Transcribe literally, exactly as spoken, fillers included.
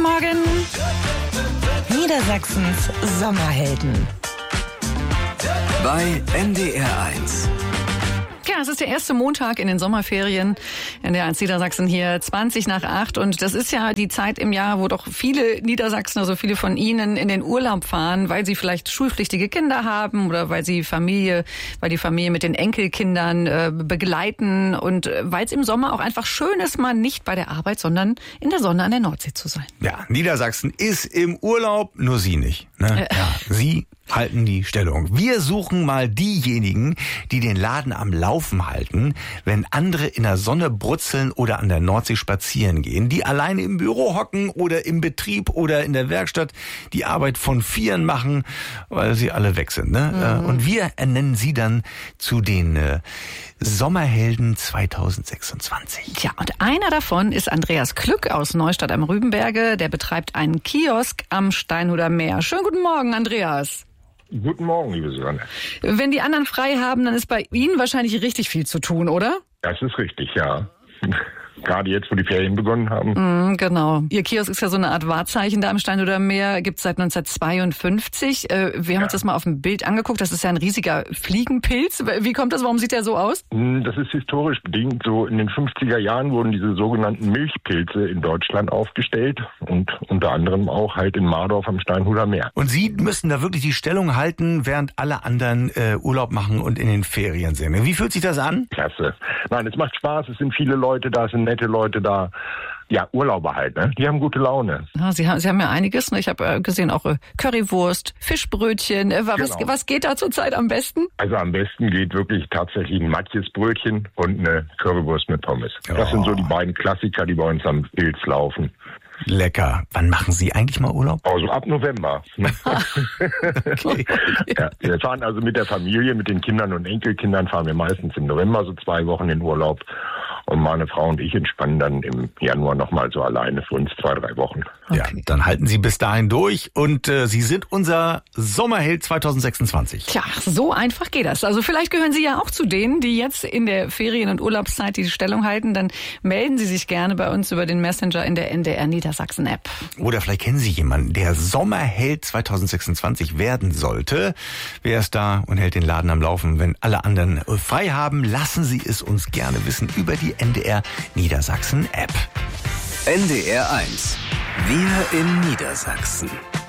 Morgen. Niedersachsens Sommerhelden. Bei N D R eins. Ja, es ist der erste Montag in den Sommerferien. N D R eins Niedersachsen hier, zwanzig nach acht. Und das ist ja die Zeit im Jahr, wo doch viele Niedersachsen, also viele von Ihnen, in den Urlaub fahren, weil sie vielleicht schulpflichtige Kinder haben oder weil sie Familie, weil die Familie mit den Enkelkindern äh, begleiten und äh, weil es im Sommer auch einfach schön ist, mal nicht bei der Arbeit, sondern in der Sonne an der Nordsee zu sein. Ja, Niedersachsen ist im Urlaub, nur Sie nicht. Ne? Äh. Ja, Sie halten die Stellung. Wir suchen mal diejenigen, die den Laden am Laufen halten, wenn andere in der Sonne brutzeln oder an der Nordsee spazieren gehen, die alleine im Büro hocken oder im Betrieb oder in der Werkstatt die Arbeit von Vieren machen, weil sie alle weg sind. Ne? Mhm. Und wir ernennen sie dann zu den äh, Sommerhelden zwanzig sechsundzwanzig. Ja, und einer davon ist Andreas Klück aus Neustadt am Rübenberge. Der betreibt einen Kiosk am Steinhuder Meer. Schönen guten Morgen, Andreas. Guten Morgen, liebe Susanne. Wenn die anderen frei haben, dann ist bei Ihnen wahrscheinlich richtig viel zu tun, oder? Das ist richtig, ja. Gerade jetzt, wo die Ferien begonnen haben. Mm, genau. Ihr Kiosk ist ja so eine Art Wahrzeichen da am Steinhuder Meer. Gibt es seit neunzehnhundertzweiundfünfzig. Äh, wir haben ja. uns das mal auf dem Bild angeguckt. Das ist ja ein riesiger Fliegenpilz. Wie kommt das? Warum sieht der so aus? Das ist historisch bedingt. So in den fünfziger Jahren wurden diese sogenannten Milchpilze in Deutschland aufgestellt. Und unter anderem auch halt in Mardorf am Steinhuder Meer. Und Sie müssen da wirklich die Stellung halten, während alle anderen äh, Urlaub machen und in den Ferien sind. Wie fühlt sich das an? Klasse. Nein, es macht Spaß. Es sind viele Leute da, es sind nette Leute da. Ja, Urlauber halt, ne? Die haben gute Laune. Ja, Sie haben, Sie haben ja einiges. Ne? Ich habe äh, gesehen auch äh, Currywurst, Fischbrötchen. Äh, was, Genau. was geht da zurzeit am besten? Also am besten geht wirklich tatsächlich ein Matjesbrötchen und eine Currywurst mit Pommes. Das Oh. sind so die beiden Klassiker, die bei uns am Pilz laufen. Lecker. Wann machen Sie eigentlich mal Urlaub? Also ab November. Okay. Ja, wir fahren also mit der Familie, mit den Kindern und Enkelkindern fahren wir meistens im November so zwei Wochen in Urlaub. Und meine Frau und ich entspannen dann im Januar nochmal so alleine für uns zwei, drei Wochen. Okay. Ja, dann halten Sie bis dahin durch und äh, Sie sind unser Sommerheld zwanzig sechsundzwanzig. Tja, so einfach geht das. Also vielleicht gehören Sie ja auch zu denen, die jetzt in der Ferien- und Urlaubszeit die Stellung halten. Dann melden Sie sich gerne bei uns über den Messenger in der N D R Niedersachsen-App. Oder vielleicht kennen Sie jemanden, der Sommerheld zwanzig sechsundzwanzig werden sollte. Wer ist da und hält den Laden am Laufen, wenn alle anderen frei haben? Lassen Sie es uns gerne wissen über die N D R Niedersachsen-App. N D R eins. Wir in Niedersachsen.